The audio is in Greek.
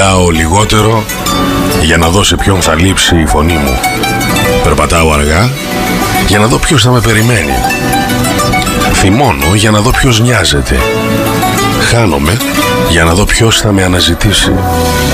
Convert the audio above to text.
Μιλάω λιγότερο για να δω σε ποιον θα λείψει η φωνή μου. Περπατάω αργά για να δω ποιος θα με περιμένει. Θυμώνω για να δω ποιος νοιάζεται. Χάνομαι για να δω ποιος θα με αναζητήσει.